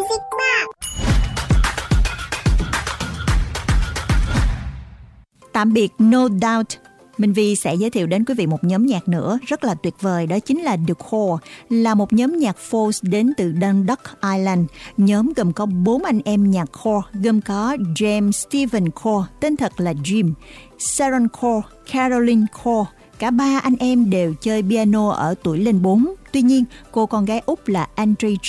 Music Box. Tạm biệt No Doubt. Minh Vi sẽ giới thiệu đến quý vị một nhóm nhạc nữa rất là tuyệt vời, đó chính là The Core, là một nhóm nhạc folk đến từ Dundalk, Ireland. Nhóm gồm có 4 anh em nhạc core, gồm có James Stephen Core, tên thật là Jim, Sharon Core, Caroline Core. Cả ba anh em đều chơi piano ở tuổi lên 4. Tuy nhiên, cô con gái út là Andrea